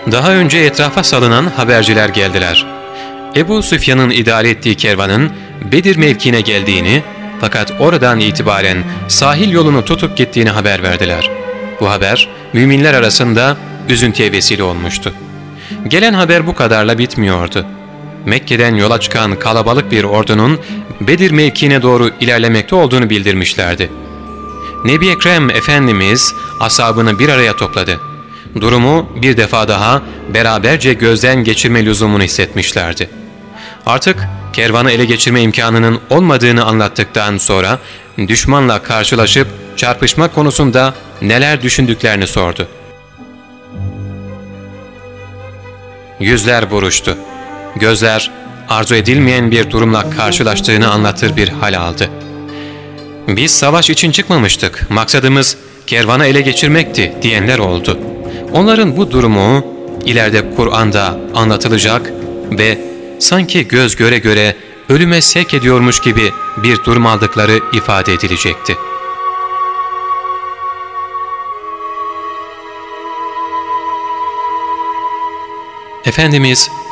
Daha önce etrafa salınan haberciler geldiler. Ebu Süfyan'ın idare ettiği kervanın Bedir mevkiine geldiğini, fakat oradan itibaren sahil yolunu tutup gittiğini haber verdiler. Bu haber müminler arasında üzüntüye vesile olmuştu. Gelen haber bu kadarla bitmiyordu. Mekke'den yola çıkan kalabalık bir ordunun Bedir mevkiine doğru ilerlemekte olduğunu bildirmişlerdi. Nebi Ekrem Efendimiz ashabını bir araya topladı. Durumu bir defa daha beraberce gözden geçirme lüzumunu hissetmişlerdi. Artık kervanı ele geçirme imkanının olmadığını anlattıktan sonra düşmanla karşılaşıp çarpışma konusunda neler düşündüklerini sordu. Yüzler buruştu. Gözler arzu edilmeyen bir durumla karşılaştığını anlatır bir hal aldı. "Biz savaş için çıkmamıştık. Maksadımız kervanı ele geçirmekti," diyenler oldu. Onların bu durumu ileride Kur'an'da anlatılacak ve sanki göz göre göre ölüme sevk ediyormuş gibi bir durum aldıkları ifade edilecekti. Efendimiz